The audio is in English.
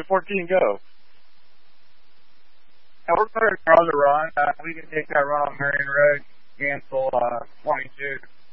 14, go. We're going to call the run. We can take that run on Marion Road, cancel 22.